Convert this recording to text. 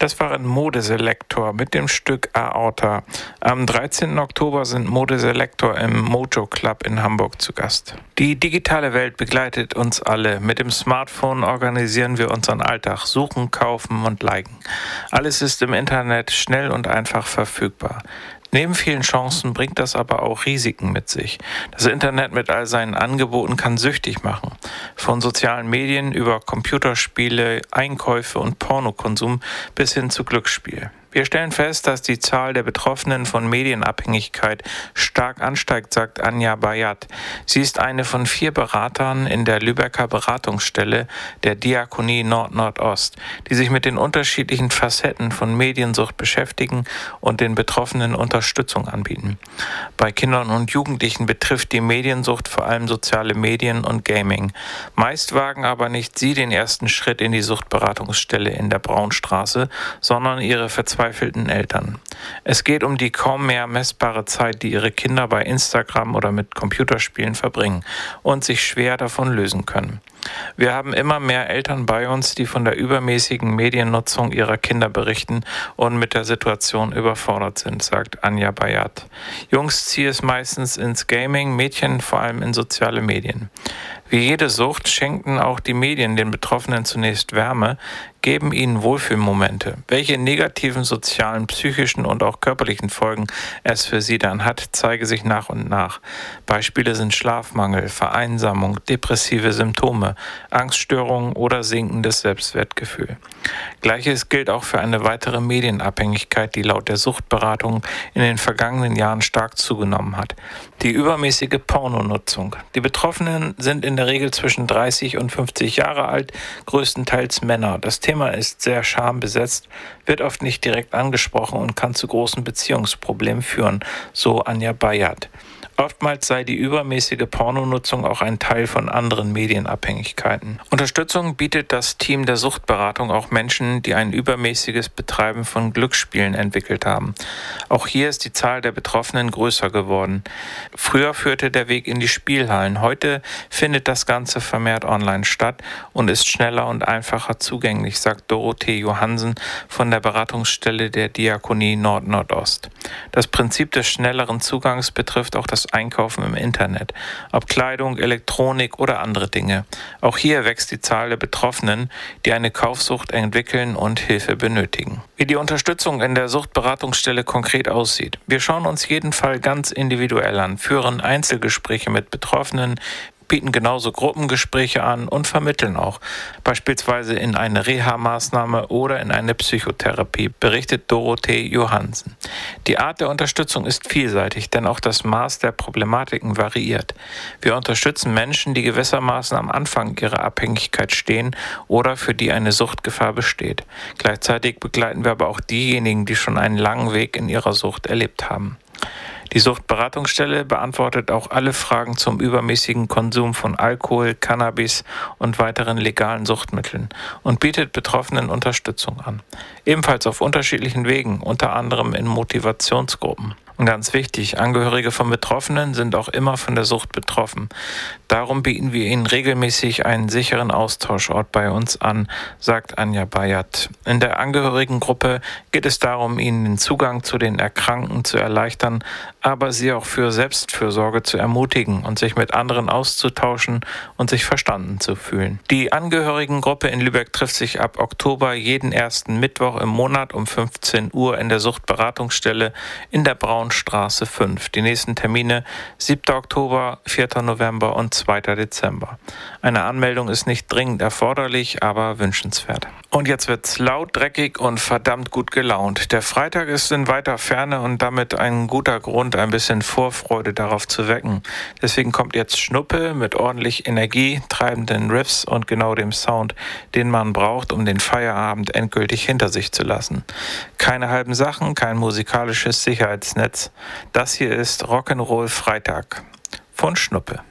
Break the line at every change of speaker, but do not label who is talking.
Das war ein Modeselektor mit dem Stück Aorta. Am 13. Oktober sind Modeselektor im Mojo Club in Hamburg zu Gast. Die digitale Welt begleitet uns alle. Mit dem Smartphone organisieren wir unseren Alltag, suchen, kaufen und liken. Alles ist im Internet schnell und einfach verfügbar. Neben vielen Chancen bringt das aber auch Risiken mit sich. Das Internet mit all seinen Angeboten kann süchtig machen. Von sozialen Medien über Computerspiele, Einkäufe und Pornokonsum bis hin zu Glücksspiel. Wir stellen fest, dass die Zahl der Betroffenen von Medienabhängigkeit stark ansteigt, sagt Anja Bayat. Sie ist eine von 4 Beratern in der Lübecker Beratungsstelle der Diakonie Nord-Nordost, die sich mit den unterschiedlichen Facetten von Mediensucht beschäftigen und den Betroffenen Unterstützung anbieten. Bei Kindern und Jugendlichen betrifft die Mediensucht vor allem soziale Medien und Gaming. Meist wagen aber nicht sie den ersten Schritt in die Suchtberatungsstelle in der Braunstraße, sondern ihre verzweifelten Eltern. Es geht um die kaum mehr messbare Zeit, die ihre Kinder bei Instagram oder mit Computerspielen verbringen und sich schwer davon lösen können. Wir haben immer mehr Eltern bei uns, die von der übermäßigen Mediennutzung ihrer Kinder berichten und mit der Situation überfordert sind, sagt Anja Bayat. Jungs ziehen es meistens ins Gaming, Mädchen vor allem in soziale Medien. Wie jede Sucht schenken auch die Medien den Betroffenen zunächst Wärme, geben ihnen Wohlfühlmomente. Welche negativen sozialen, psychischen und auch körperlichen Folgen es für sie dann hat, zeige sich nach und nach. Beispiele sind Schlafmangel, Vereinsamung, depressive Symptome, Angststörungen oder sinkendes Selbstwertgefühl. Gleiches gilt auch für eine weitere Medienabhängigkeit, die laut der Suchtberatung in den vergangenen Jahren stark zugenommen hat. Die übermäßige Pornonutzung. Die Betroffenen sind in der Regel zwischen 30 und 50 Jahre alt, größtenteils Männer. Das Thema ist sehr schambesetzt, wird oft nicht direkt angesprochen und kann zu großen Beziehungsproblemen führen, so Anja Bayat. Oftmals sei die übermäßige Pornonutzung auch ein Teil von anderen Medienabhängigkeiten. Unterstützung bietet das Team der Suchtberatung auch Menschen, die ein übermäßiges Betreiben von Glücksspielen entwickelt haben. Auch hier ist die Zahl der Betroffenen größer geworden. Früher führte der Weg in die Spielhallen. Heute findet das Ganze vermehrt online statt und ist schneller und einfacher zugänglich, sagt Dorothee Johansen von der Beratungsstelle der Diakonie Nord-Nordost. Das Prinzip des schnelleren Zugangs betrifft auch das Einkaufen im Internet, ob Kleidung, Elektronik oder andere Dinge. Auch hier wächst die Zahl der Betroffenen, die eine Kaufsucht entwickeln und Hilfe benötigen. Wie die Unterstützung in der Suchtberatungsstelle konkret aussieht. Wir schauen uns jeden Fall ganz individuell an, führen Einzelgespräche mit Betroffenen, bieten genauso Gruppengespräche an und vermitteln auch, beispielsweise in eine Reha-Maßnahme oder in eine Psychotherapie, berichtet Dorothee Johansen. Die Art der Unterstützung ist vielseitig, denn auch das Maß der Problematiken variiert. Wir unterstützen Menschen, die gewissermaßen am Anfang ihrer Abhängigkeit stehen oder für die eine Suchtgefahr besteht. Gleichzeitig begleiten wir aber auch diejenigen, die schon einen langen Weg in ihrer Sucht erlebt haben. Die Suchtberatungsstelle beantwortet auch alle Fragen zum übermäßigen Konsum von Alkohol, Cannabis und weiteren legalen Suchtmitteln und bietet Betroffenen Unterstützung an. Ebenfalls auf unterschiedlichen Wegen, unter anderem in Motivationsgruppen. Und ganz wichtig, Angehörige von Betroffenen sind auch immer von der Sucht betroffen. Darum bieten wir ihnen regelmäßig einen sicheren Austauschort bei uns an, sagt Anja Bayat. In der Angehörigengruppe geht es darum, ihnen den Zugang zu den Erkrankten zu erleichtern, aber sie auch für Selbstfürsorge zu ermutigen und sich mit anderen auszutauschen und sich verstanden zu fühlen. Die Angehörigengruppe in Lübeck trifft sich ab Oktober jeden ersten Mittwoch im Monat um 15 Uhr in der Suchtberatungsstelle in der Braunstraße 5. Die nächsten Termine 7. Oktober, 4. November und 2. Dezember. Eine Anmeldung ist nicht dringend erforderlich, aber wünschenswert. Und jetzt wird's laut, dreckig und verdammt gut gelaunt. Der Freitag ist in weiter Ferne und damit ein guter Grund, ein bisschen Vorfreude darauf zu wecken. Deswegen kommt jetzt Schnuppe mit ordentlich Energie, treibenden Riffs und genau dem Sound, den man braucht, um den Feierabend endgültig hinter sich zu lassen. Keine halben Sachen, kein musikalisches Sicherheitsnetz. Das hier ist Rock'n'Roll Freitag von Schnuppe.